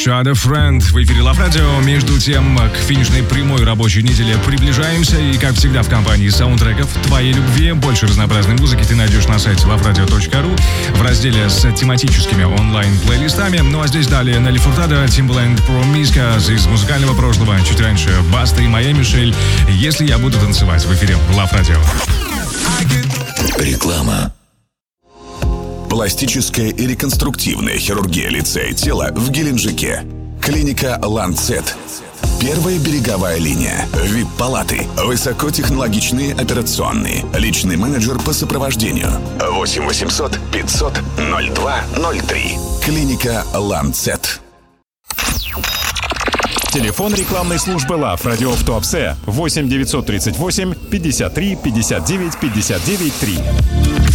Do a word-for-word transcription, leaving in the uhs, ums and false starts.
Shot a Friend в эфире Love Radio. Между тем, к финишной прямой рабочей неделе приближаемся. И, как всегда, в компании саундтреков твоей любви. Больше разнообразной музыки ты найдешь на сайте лав радио точка ру в разделе с тематическими онлайн-плейлистами. Ну а здесь далее Нелли Фуртадо, Timbaland, Promiscuous из музыкального прошлого. Чуть раньше Баста и Моя Мишель. «Если я буду танцевать» в эфире Love Radio. Реклама. Пластическая и реконструктивная хирургия лица и тела в Геленджике. Клиника Ланцет. Первая береговая линия. ви ай пи-палаты. Высокотехнологичные операционные. Личный менеджер по сопровождению. восемь восемьсот пятьсот ноль два ноль три. Клиника Ланцет. Телефон рекламной службы Love Radio в Туапсе восемь девятьсот тридцать восемь пятьдесят три пятьдесят девять пятьдесят девять три.